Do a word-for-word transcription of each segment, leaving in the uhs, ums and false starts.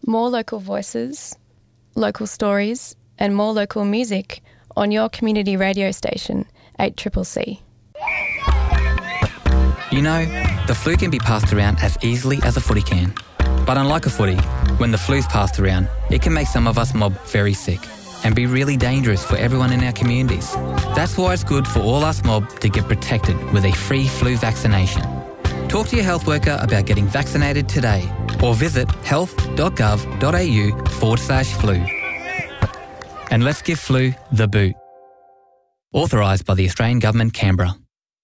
More local voices, local stories, and more local music on your community radio station, eight C C C. You know, the flu can be passed around as easily as a footy can. But unlike a footy, when the flu's passed around, it can make some of us mob very sick and be really dangerous for everyone in our communities. That's why it's good for all us mob to get protected with a free flu vaccination. Talk to your health worker about getting vaccinated today or visit health.gov.au forward slash flu. And let's give flu the boot. Authorised by the Australian Government, Canberra.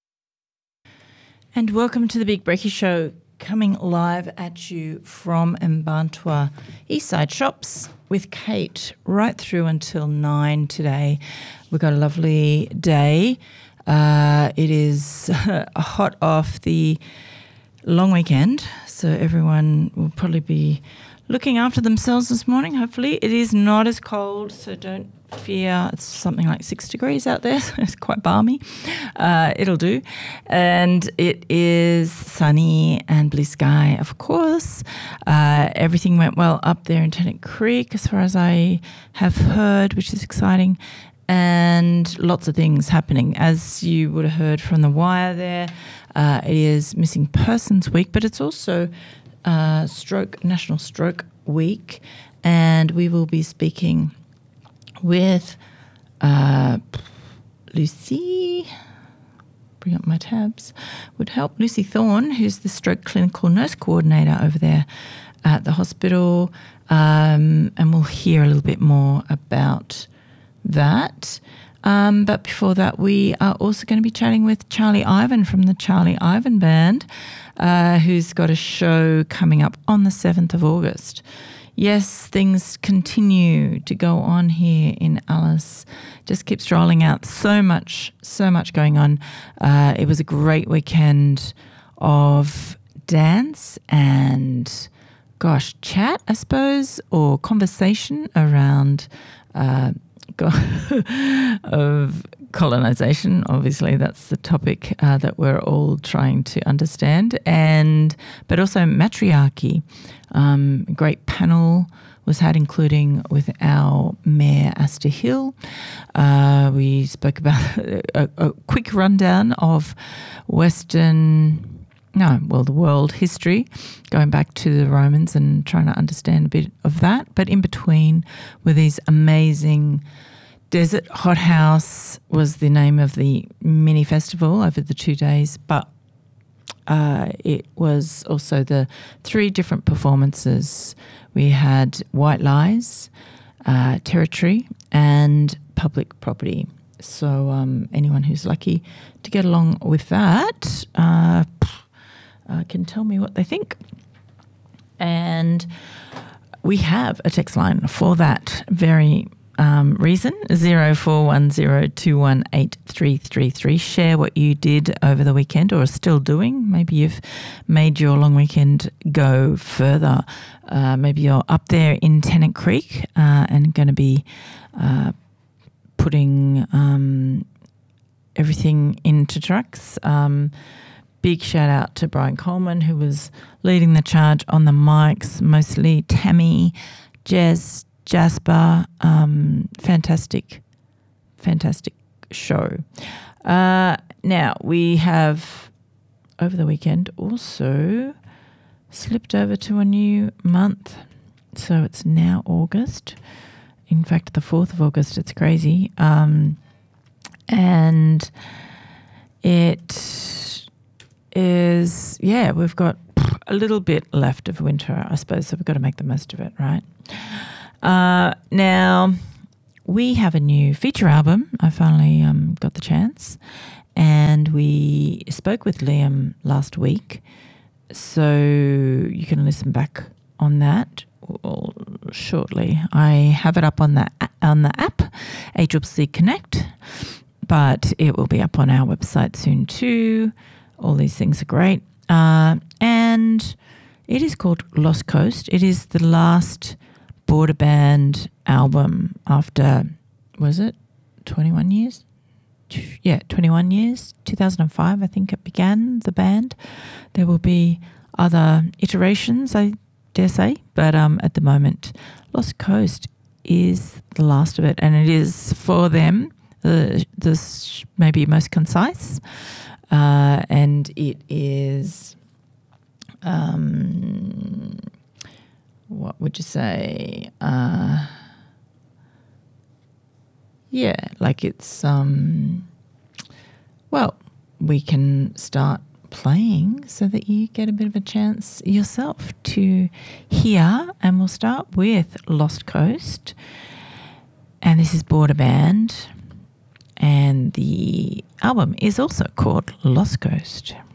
And welcome to the Big Brekkie Show, coming live at you from Mparntwe Eastside Shops with Kate right through until nine today. We've got a lovely day. Uh, it is hot off the long weekend, so everyone will probably be looking after themselves this morning, hopefully. It is not as cold, so don't fear. It's something like six degrees out there, so it's quite balmy. Uh, it'll do. And it is sunny and blue sky, of course. Uh, everything went well up there in Tennant Creek, as far as I have heard, which is exciting. And lots of things happening. As you would have heard from the wire there, uh, it is Missing Persons Week, but it's also uh, Stroke National Stroke Week, and we will be speaking with uh, Lucy, bring up my tabs, would help, Lucy Thorne, who's the Stroke Clinical Nurse Coordinator over there at the hospital, um, and we'll hear a little bit more about that. Um, but before that, we are also going to be chatting with Charlie Ivan from the Charlie Ivan Band, uh, who's got a show coming up on the seventh of August. Yes, things continue to go on here in Alice. Just keeps rolling out. So much, so much going on. Uh, it was a great weekend of dance and, gosh, chat, I suppose, or conversation around uh, of colonisation. Obviously, that's the topic uh, that we're all trying to understand, and but also matriarchy. Um, a great panel was had, including with our Mayor Asta Hill. Uh, we spoke about a, a quick rundown of Western. No, well, the world history, going back to the Romans and trying to understand a bit of that. But in between were these amazing Desert Hothouse was the name of the mini festival over the two days, but uh, it was also the three different performances. We had White Lies, uh, Territory, and Public Property. So um, anyone who's lucky to get along with that uh, uh, can tell me what they think. And we have a text line for that very um, reason, zero four one zero two one eight three three three. Share what you did over the weekend or are still doing. Maybe you've made your long weekend go further. Uh, maybe you're up there in Tennant Creek uh, and going to be uh, putting um, everything into trucks. Um, big shout out to Brian Coleman, who was leading the charge on the mics, mostly Tammy, Jez, Jasper. Um, fantastic, fantastic show. Uh, now, we have, over the weekend, also slipped over to a new month. So it's now August. In fact, the fourth of August, it's crazy. Um, and it is, yeah, we've got a little bit left of winter, I suppose, so we've got to make the most of it, right? Uh, now, we have a new feature album. I finally um, got the chance, and we spoke with Liam last week, so you can listen back on that shortly. I have it up on the on the app, A C C C Connect, but it will be up on our website soon too. All these things are great. Uh, and it is called Lost Coast. It is the last Border Band album after, was it twenty-one years? Yeah, twenty-one years. two thousand five, I think it began, the band. There will be other iterations, I dare say. But um, at the moment, Lost Coast is the last of it, and it is for them the this maybe most concise, uh, and it is. Um, what would you say? Uh, yeah, like it's um. Well, we can start playing so that you get a bit of a chance yourself to hear, and we'll start with Lost Coast, and this is Border Band, and the album is also called Lost Coast.